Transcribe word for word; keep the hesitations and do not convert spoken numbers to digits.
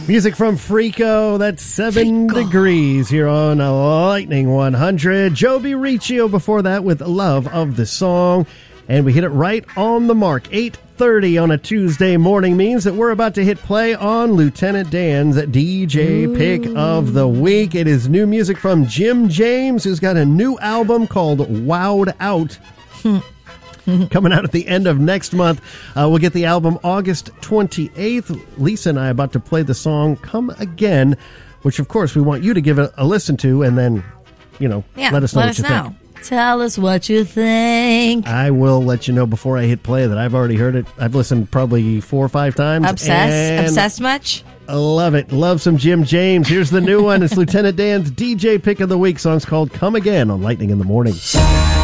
Music from Frico, that's seven Frico. degrees here on Lightning one hundred. Joby Riccio before that with Love of the Song. And we hit it right on the mark. eight thirty on a Tuesday morning means that we're about to hit play on Lieutenant Dan's D J Ooh. Pick of the Week. It is new music from Jim James, who's got a new album called Wowed Out. Coming out at the end of next month. Uh, we'll get the album August twenty-eighth. Lisa and I are about to play the song Come Again, which, of course, we want you to give it a listen to and then, you know, yeah, let us know let what us you know. think. Tell us what you think. I will let you know before I hit play that I've already heard it. I've listened probably four or five times. Obsessed? Obsessed much? I love it. Love some Jim James. Here's the new one. It's Lieutenant Dan's D J Pick of the Week. Song's called Come Again on Lightning in the Morning.